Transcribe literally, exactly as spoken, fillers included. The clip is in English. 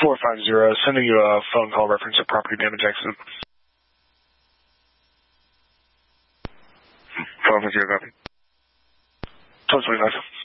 four five zero, sending you a phone call reference to property damage accident. four five zero, copy. twelve twenty-five.